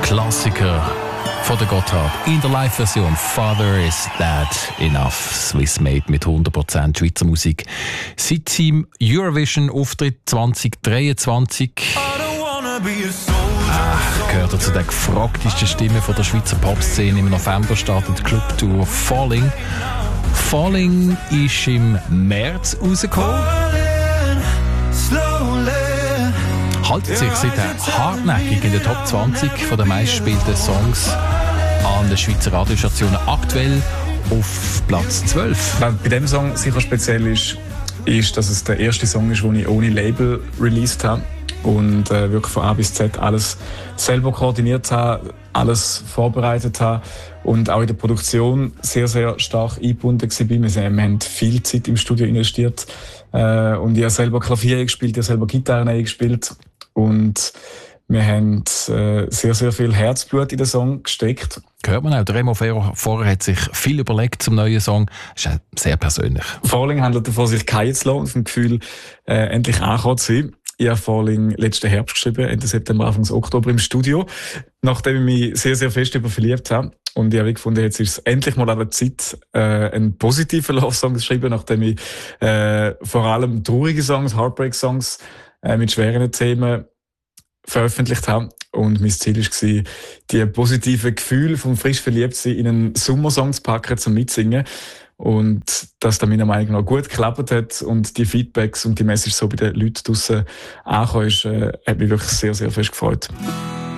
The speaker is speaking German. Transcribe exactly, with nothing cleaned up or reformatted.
Klassiker von der Gotthard. In der Live-Version Father Is That Enough. Swiss Made mit hundert Prozent Schweizer Musik. Seit seinem Eurovision-Auftritt zwanzig dreiundzwanzig ah, gehört er zu den gefragtesten Stimmen von der Schweizer Popszene. Im November startet die Clubtour Falling. Falling ist im März rausgekommen. Haltet sich seitdem hartnäckig in der Top zwanzig von den meistgespielten Songs an den Schweizer Radiostationen, aktuell auf Platz zwölf. Was bei diesem Song sicher speziell ist, ist, dass es der erste Song ist, den ich ohne Label released habe und äh, wirklich von A bis Z alles selber koordiniert habe, alles vorbereitet habe und auch in der Produktion sehr, sehr stark eingebunden war. Wir haben viel Zeit im Studio investiert äh, und ich habe selber Klavier gespielt, ich habe selber Gitarre gespielt. Und wir haben äh, sehr, sehr viel Herzblut in den Song gesteckt. Hört man auch, der Remo vorher hat sich viel überlegt zum neuen Song. Das ist sehr persönlich. Falling handelt davon, sich fallen zu lassen und vom Gefühl, äh, endlich angekommen zu sein. Ich habe Falling letzten Herbst geschrieben, Ende September, Anfang Oktober im Studio, nachdem ich mich sehr, sehr fest über verliebt habe. Und ich habe gefunden, jetzt ist es endlich mal an der Zeit, äh, einen positiven Love-Song zu schreiben, nachdem ich äh, vor allem traurige Songs, Heartbreak-Songs äh, mit schweren Themen veröffentlicht habe. Und mein Ziel war, die positiven Gefühle vom frisch Verliebtsein in einen Sommersong zu packen, zum Mitsingen. Und dass das meiner Meinung nach gut geklappt hat und die Feedbacks und die Message so bei den Leuten draussen angekommen ist, äh, hat mich wirklich sehr, sehr fest gefreut.